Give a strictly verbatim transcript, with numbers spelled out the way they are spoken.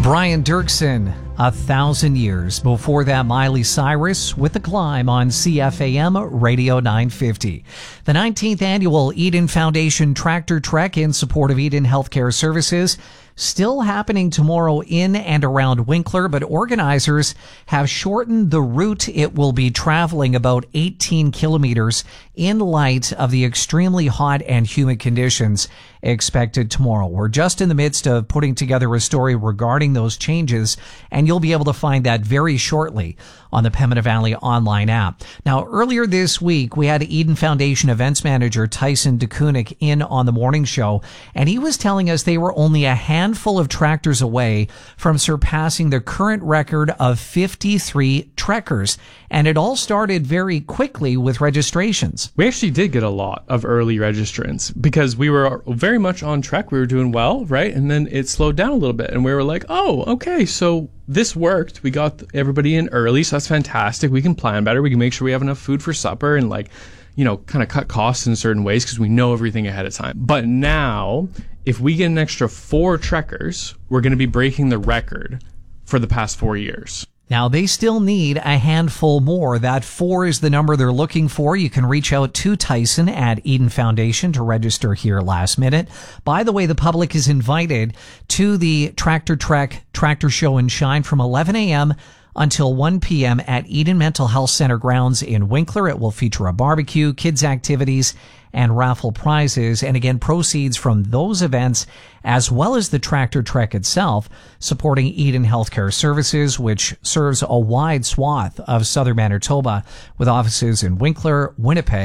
Brian Dirksen, A Thousand Years. Before that, Miley Cyrus with The Climb on C F A M Radio nine fifty. The nineteenth annual Eden Foundation Tractor Trek in support of Eden Healthcare Services still happening tomorrow in and around Winkler, but organizers have shortened the route it will be traveling, about eighteen kilometers, in light of the extremely hot and humid conditions expected tomorrow. We're just in the midst of putting together a story regarding those changes, and you'll be able to find that very shortly on the Pembina Valley online app. Now, earlier this week, we had Eden Foundation events manager Tyson DeKunik in on the morning show, and he was telling us they were only a handful of tractors away from surpassing the current record of fifty-three trekkers. And it all started very quickly with registrations. We actually did get a lot of early registrants because we were very much on track. We were doing well, right? And then it slowed down a little bit, and we were like, oh, okay, so this worked. We got everybody in early, so that's fantastic. We can plan better. We can make sure we have enough food for supper and, like, you know, kind of cut costs in certain ways because we know everything ahead of time. But now, if we get an extra four trekkers, we're going to be breaking the record for the past four years. Now, they still need a handful more. That four is the number they're looking for. You can reach out to Tyson at Eden Foundation to register here last minute. By the way, the public is invited to the Tractor Trek Tractor Show and Shine from eleven a.m. until one p.m. at Eden Mental Health Center grounds in Winkler. It will feature a barbecue, kids' activities, and raffle prizes. And again, proceeds from those events, as well as the Tractor Trek itself, supporting Eden Healthcare Services, which serves a wide swath of southern Manitoba with offices in Winkler, Winnipeg,